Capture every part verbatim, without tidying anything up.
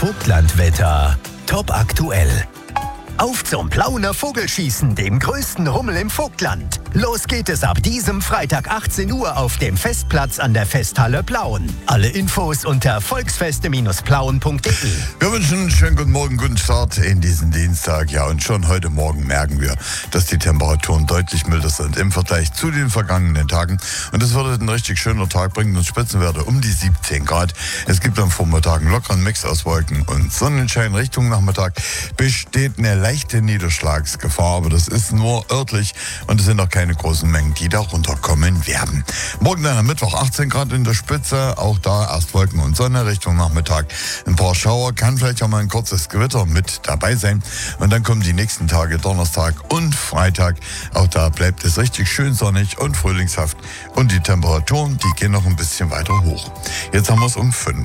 Vogtlandwetter. Top aktuell. Auf zum Plauner Vogelschießen, dem größten Rummel im Vogtland. Los geht es ab diesem Freitag achtzehn Uhr auf dem Festplatz an der Festhalle Plauen. Alle Infos unter volksfeste Plauen punkt de. Wir wünschen einen schönen guten Morgen, guten Start in diesen Dienstag. Ja, und schon heute Morgen merken wir, dass die Temperaturen deutlich milder sind im Vergleich zu den vergangenen Tagen. Und es wird ein richtig schöner Tag, bringt uns Spitzenwerte um die siebzehn Grad. Es gibt am Vormittag einen lockeren Mix aus Wolken und Sonnenschein. Richtung Nachmittag besteht eine leichte Niederschlagsgefahr, aber das ist nur örtlich und es sind auch keine großen Mengen, die da runterkommen werden. Morgen dann am Mittwoch achtzehn Grad in der Spitze, auch da erst Wolken und Sonne, Richtung Nachmittag ein paar Schauer, kann vielleicht auch mal ein kurzes Gewitter mit dabei sein und dann kommen die nächsten Tage, Donnerstag und Freitag, auch da bleibt es richtig schön sonnig und frühlingshaft und die Temperaturen, die gehen noch ein bisschen weiter hoch. Jetzt haben wir es um fünf.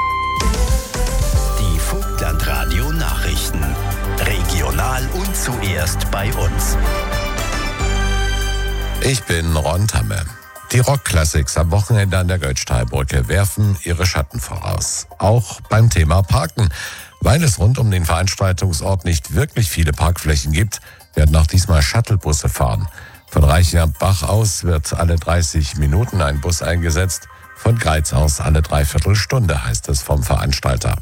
Die Vogtlandradio Nachrichten. Regional und zuerst bei uns. Ich bin Ron Tamme. Die Rock-Classics am Wochenende an der Götztalbrücke werfen ihre Schatten voraus. Auch beim Thema Parken. Weil es rund um den Veranstaltungsort nicht wirklich viele Parkflächen gibt, werden auch diesmal Shuttlebusse fahren. Von Reichenbach aus wird alle dreißig Minuten ein Bus eingesetzt. Von Greiz aus alle Dreiviertelstunde, heißt es vom Veranstalter.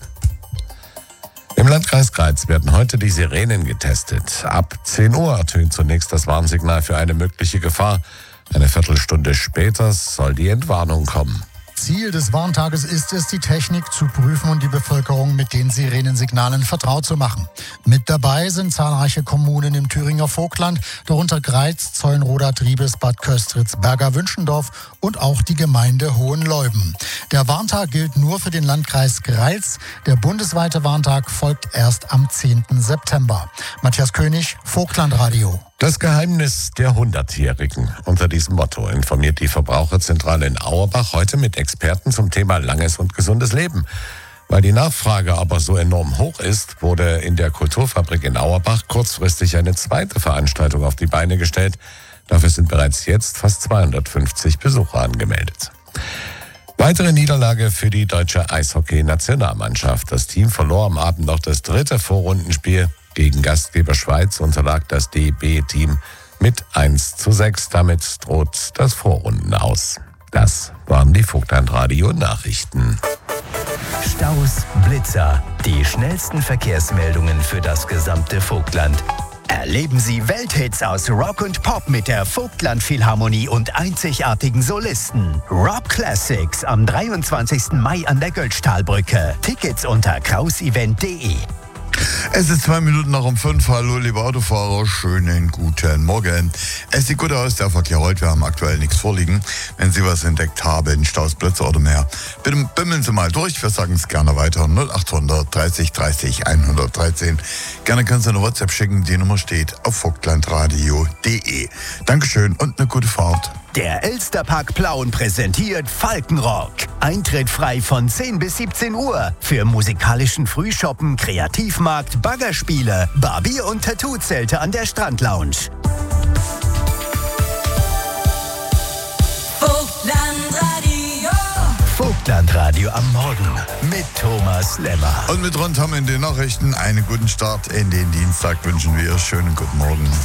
Im Landkreis Greiz werden heute die Sirenen getestet. Ab zehn Uhr ertönt zunächst das Warnsignal für eine mögliche Gefahr. Eine Viertelstunde später soll die Entwarnung kommen. Ziel des Warntages ist es, die Technik zu prüfen und die Bevölkerung mit den Sirenensignalen vertraut zu machen. Mit dabei sind zahlreiche Kommunen im Thüringer Vogtland, darunter Greiz, Zeulenroda, Triebes, Bad Köstritz, Berger-Wünschendorf und auch die Gemeinde Hohenleuben. Der Warntag gilt nur für den Landkreis Greiz. Der bundesweite Warntag folgt erst am zehnten September. Matthias König, Vogtlandradio. Das Geheimnis der Hundertjährigen. Unter diesem Motto informiert die Verbraucherzentrale in Auerbach heute mit Experten zum Thema langes und gesundes Leben. Weil die Nachfrage aber so enorm hoch ist, wurde in der Kulturfabrik in Auerbach kurzfristig eine zweite Veranstaltung auf die Beine gestellt. Dafür sind bereits jetzt fast zweihundertfünfzig Besucher angemeldet. Weitere Niederlage für die deutsche Eishockey-Nationalmannschaft. Das Team verlor am Abend noch das dritte Vorrundenspiel. Gegen Gastgeber Schweiz unterlag das D B-Team mit eins zu sechs. Damit droht das Vorrunden aus. Das waren die Vogtlandradio-Nachrichten. Staus, Blitzer, die schnellsten Verkehrsmeldungen für das gesamte Vogtland. Erleben Sie Welthits aus Rock und Pop mit der Vogtland-Philharmonie und einzigartigen Solisten. Rock Classics am dreiundzwanzigsten Mai an der Götztalbrücke. Tickets unter krausevent punkt de. Es ist zwei Minuten nach um fünf. Hallo, liebe Autofahrer. Schönen guten Morgen. Es sieht gut aus, der Verkehr heute. Wir haben aktuell nichts vorliegen. Wenn Sie was entdeckt haben, Staus, Blitzer oder mehr, bitte bimmeln Sie mal durch. Wir sagen es gerne weiter. null achthundert dreißig dreißig hundertdreizehn. Gerne können Sie eine WhatsApp schicken. Die Nummer steht auf vogtlandradio punkt de. Dankeschön und eine gute Fahrt. Der Elsterpark Plauen präsentiert Falkenrock. Eintritt frei von zehn bis siebzehn Uhr. Für musikalischen Frühschoppen, Kreativmarkt, Baggerspiele, Barbier- und Tattoo-Zelte an der Strandlounge. Vogtlandradio. Vogtlandradio am Morgen mit Thomas Lemmer. Und mit Ron haben in den Nachrichten einen guten Start in den Dienstag wünschen wir. Schönen guten Morgen.